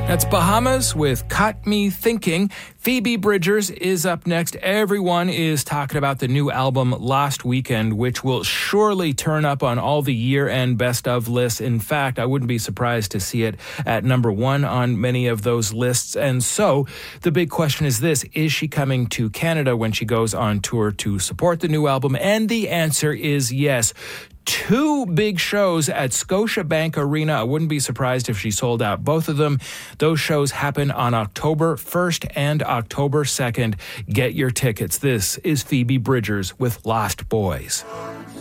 That's Bahamas with Cut Me Thinking. Phoebe Bridgers is up next. Everyone is talking about the new album Lost Weekend, which will surely turn up on all the year-end best of lists. In fact, I wouldn't be surprised to see it at number one on many of those lists. And so the big question is this: is she coming to Canada when she goes on tour to support the new album? And the answer is yes. 2 big shows at Scotiabank Arena. I wouldn't be surprised if she sold out both of them. Those shows happen on October 1st and October 2nd. Get your tickets. This is Phoebe Bridgers with Lost Boys.